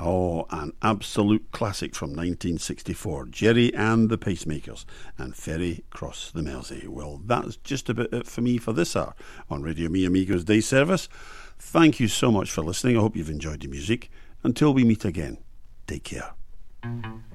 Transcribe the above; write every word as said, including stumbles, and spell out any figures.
Oh, an absolute classic from nineteen sixty-four, Jerry and the Pacemakers and Ferry Cross the Mersey. Well, that's just about it for me for this hour on Radio Mi Amigos Day Service. Thank you so much for listening. I hope you've enjoyed the music. Until we meet again, take care.